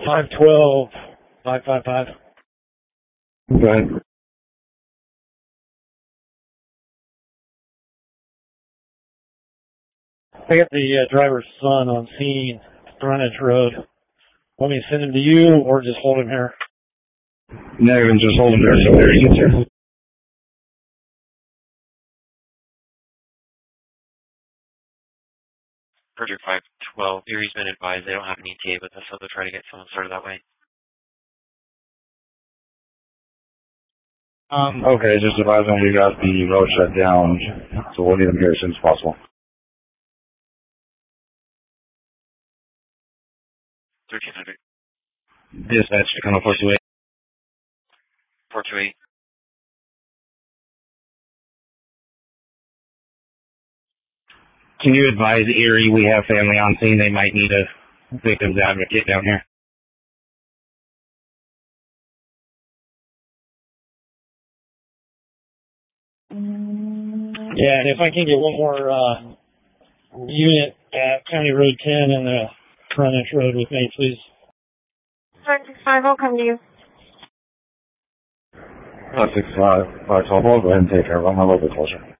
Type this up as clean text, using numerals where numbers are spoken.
512, 555. Okay. I got the driver's son on scene, Frontage Road. Want me to send him to you or just hold him here? No, even just hold him there so there he gets here. Project 512, Erie's been advised they don't have an ETA with us, so they'll try to get someone started that way. Okay, just advising we got the road shut down, so we'll need them here as soon as possible. 1300. Dispatch to come up 428. 428. Can you advise Erie we have family on scene? They might need a victim's advocate down here. Yeah, and if I can get one more unit at County Road 10 and the Frontage Road with me, please. 565, I'll come to you. 565, 512, we'll go ahead and take care of them. I'm a little bit closer.